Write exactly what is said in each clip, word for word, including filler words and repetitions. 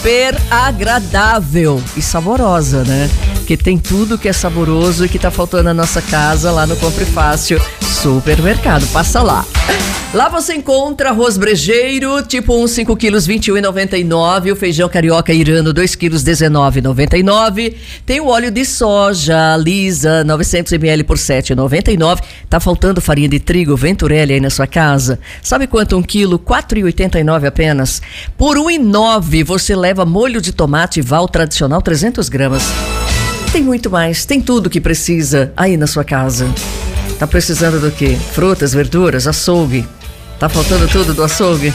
super agradável e saborosa, né? Porque tem tudo que é saboroso e que tá faltando na nossa casa lá no Compre Fácil Supermercado. Passa lá. Lá você encontra arroz brejeiro, tipo um, cinco quilos, vinte e um reais e noventa e nove centavos. O feijão carioca irano, dois quilos, dezenove reais e noventa e nove centavos. Tem o óleo de soja lisa, novecentos mililitros por sete reais e noventa e nove centavos. Tá faltando farinha de trigo Venturelli aí na sua casa? Sabe quanto um quilo? quatro reais e oitenta e nove centavos apenas. Por um real e nove centavos você leva molho de tomate Val tradicional trezentas gramas. Tem muito mais, tem tudo que precisa aí na sua casa. Tá precisando do quê? Frutas, verduras, açougue. Tá faltando tudo do açougue?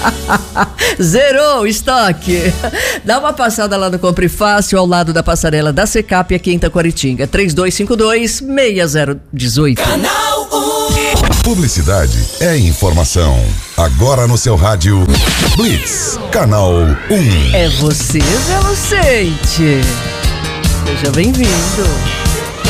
Zerou o estoque. Dá uma passada lá no Compre Fácil, ao lado da passarela da Secap, aqui em Taquaritinga. três dois cinco dois, seis zero um oito. Canal um. Publicidade é informação. Agora no seu rádio, Blitz, Canal um. É você, Zé Lucente. Seja bem-vindo.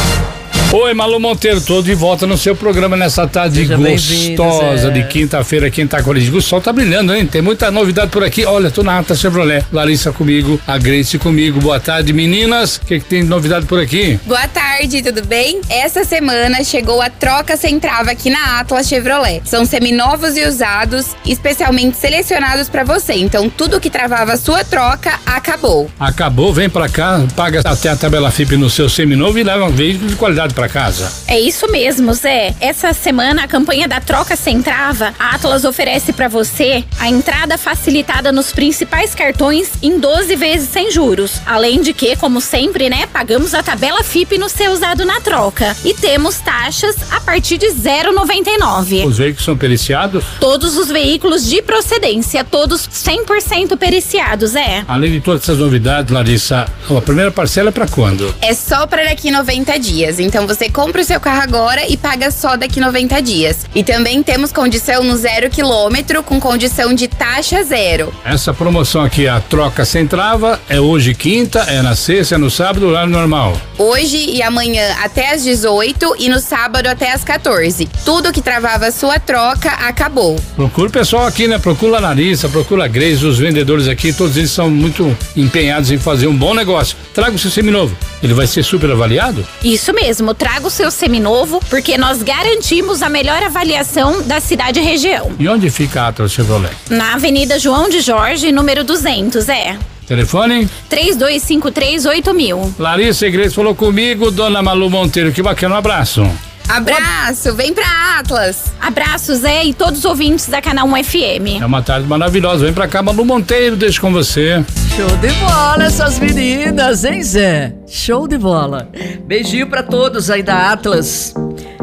Oi, Malu Monteiro, tô de volta no seu programa nessa tarde Seja gostosa de quinta-feira aqui em Taquaritinga. O sol tá brilhando, hein? Tem muita novidade por aqui. Olha, tô na Atlas Chevrolet. Larissa comigo, a Grace comigo. Boa tarde, meninas. O que, que tem de novidade por aqui? Boa tarde, tudo bem? Essa semana chegou a troca sem trava aqui na Atlas Chevrolet. São seminovos e usados, especialmente selecionados pra você. Então, tudo que travava a sua troca, acabou. Acabou, vem pra cá, paga até a tabela F I P no seu seminovo e leva um veículo de qualidade pra casa. É isso mesmo, Zé. Essa semana a campanha da troca sem trava, a Atlas oferece pra você a entrada facilitada nos principais cartões em doze vezes sem juros. Além de que, como sempre, né, pagamos a tabela F I P no seu usado na troca. E temos taxas a partir de zero vírgula noventa e nove. Os veículos são periciados? Todos os veículos de procedência, todos cem por cento periciados, é. Além de todas essas novidades, Larissa, a primeira parcela é pra quando? É só para daqui noventa dias. Então, você compra o seu carro agora e paga só daqui noventa dias. E também temos condição no zero quilômetro com condição de taxa zero. Essa promoção aqui, a troca sem trava, é hoje quinta, é na sexta, é no sábado, horário normal. Hoje e amanhã até às dezoito e no sábado até às quatorze. Tudo que travava a sua troca acabou. Procura o pessoal aqui, né? Procura a Larissa, procura a Grace, os vendedores aqui, todos eles são muito empenhados em fazer um bom negócio. Traga o seu seminovo. Ele vai ser super avaliado? Isso mesmo, traga o seu seminovo, porque nós garantimos a melhor avaliação da cidade e região. E onde fica a Atlas Chevrolet? Na Avenida João de Jorge, número duzentos, é. Telefone? três dois cinco três, oito mil. Larissa Igreja falou comigo, dona Malu Monteiro, que bacana, um abraço. Abraço, vem pra Atlas. Abraço, Zé, e todos os ouvintes da Canal um F M. É uma tarde maravilhosa, vem pra cá, Malu Monteiro, deixa com você. Show de bola essas meninas, hein, Zé? Show de bola. Beijinho pra todos aí da Atlas.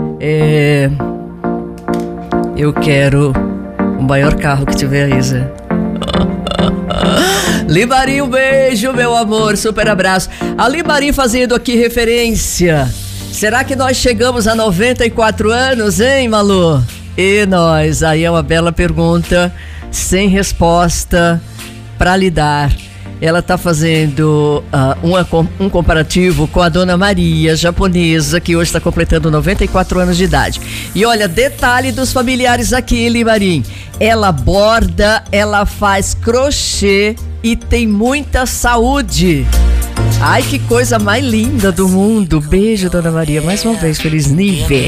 É... Eu quero o maior carro que tiver aí, Zé. Limarim, um beijo, meu amor, super abraço. A Limarim fazendo aqui referência. Será que nós chegamos a noventa e quatro anos, hein, Malu? E nós? Aí é uma bela pergunta, sem resposta pra lhe dar. Ela tá fazendo uh, um, um comparativo com a Dona Maria, japonesa, que hoje está completando noventa e quatro anos de idade. E olha, detalhe dos familiares aqui, Limarim. Ela borda, ela faz crochê e tem muita saúde. Ai, que coisa mais linda do mundo. Beijo, Dona Maria. Mais uma vez, feliz nível.